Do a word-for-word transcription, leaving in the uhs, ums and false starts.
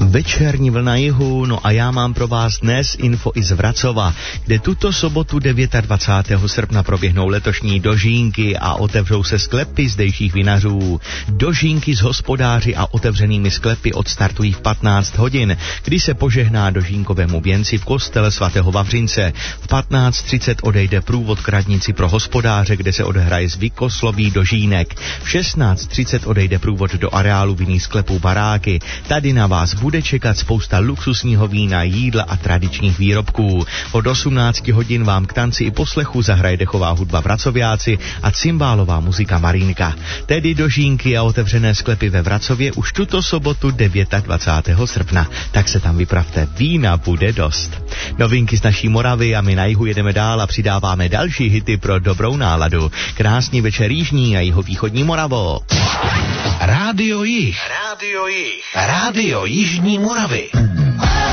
Večerní vlna jihu, no a já mám pro vás dnes info i z Vracova, kde tuto sobotu dvacátého devátého srpna proběhnou letošní dožínky a otevřou se sklepy zdejších vinařů. Dožínky s hospodáři a otevřenými sklepy odstartují v patnáct hodin, kdy se požehná dožínkovému věnci v kostele svatého Vavřince. V patnáct třicet odejde průvod k radnici pro hospodáře, kde se odehraje zvykosloví dožínek. V šestnáct třicet odejde průvod do areálu vinných sklepů Baráky. Tady na vás bude čekat spousta luxusního vína, jídla a tradičních výrobků. Od osmnácti hodin vám k tanci i poslechu zahraje dechová hudba Vracoviáci a cymbálová muzika Marínka. Tedy dožínky a otevřené sklepy ve Vracově už tuto sobotu dvacátého devátého srpna. Tak se tam vypravte, vína bude dost. Novinky z naší Moravy a my na jihu jedeme dál a přidáváme další hity pro dobrou náladu. Krásný večer jižní a jihovýchodní Moravo. Rádio Jih. Rádio Jih. Rádio Jižní Moravy.